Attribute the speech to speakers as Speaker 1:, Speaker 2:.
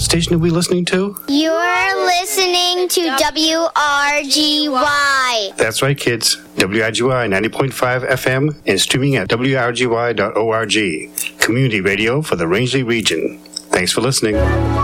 Speaker 1: station are we listening to?
Speaker 2: You're listening to WRGY.
Speaker 1: That's right, kids. WRGY 90.5 FM and streaming at wrgy.org. Community radio for the Rangeley region. Thanks for listening.